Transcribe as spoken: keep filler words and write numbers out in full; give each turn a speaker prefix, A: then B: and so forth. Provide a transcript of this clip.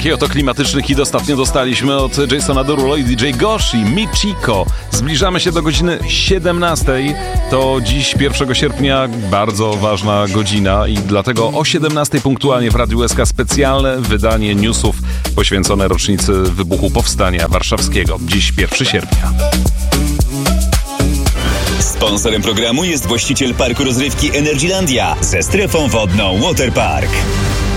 A: Taki oto klimatyczny hit ostatnio dostaliśmy od Jasona Derulo i D J Goshi, Michiko. Zbliżamy się do godziny siedemnastej. To dziś pierwszego sierpnia bardzo ważna godzina i dlatego o siedemnastej punktualnie w Radiu S K specjalne wydanie newsów poświęcone rocznicy wybuchu Powstania Warszawskiego. Dziś pierwszego sierpnia.
B: Sponsorem programu jest właściciel parku rozrywki Energylandia ze strefą wodną Waterpark.